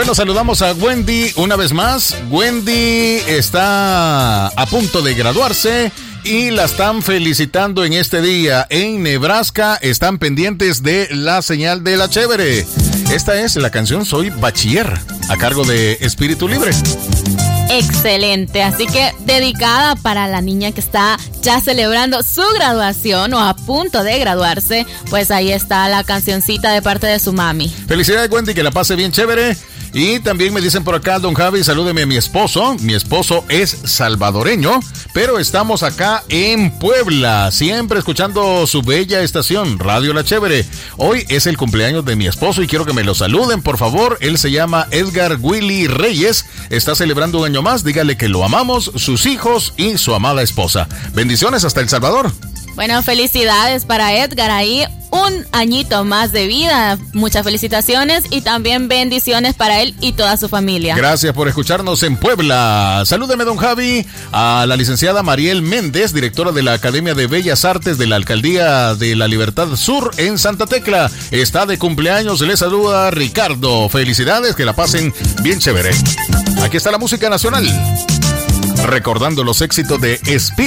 Bueno, saludamos a Wendy una vez más. Wendy está a punto de graduarse y la están felicitando en este día. En Nebraska están pendientes de la señal de la chévere. Esta es la canción Soy Bachiller, a cargo de Espíritu Libre. Excelente, así que dedicada para la niña que está ya celebrando su graduación o a punto de graduarse, pues ahí está la cancioncita de parte de su mami. Felicidades, Wendy, que la pase bien chévere. Y también me dicen por acá, don Javi, salúdeme a mi esposo. Mi esposo es salvadoreño, pero estamos acá en Puebla, siempre escuchando su bella estación, Radio La Chévere. Hoy es el cumpleaños de mi esposo y quiero que me lo saluden, por favor. Él se llama Edgar Willy Reyes, está celebrando un año más. Dígale que lo amamos, sus hijos y su amada esposa. Bendiciones hasta El Salvador. Bueno, felicidades para Edgar ahí, un añito más de vida. Muchas felicitaciones y también bendiciones para él y toda su familia. Gracias por escucharnos en Puebla. Salúdeme, don Javi, a la licenciada Mariel Méndez, directora de la Academia de Bellas Artes de la Alcaldía de la Libertad Sur en Santa Tecla. Está de cumpleaños, le saluda Ricardo. Felicidades, que la pasen bien chévere. Aquí está la música nacional, recordando los éxitos de Espíritu.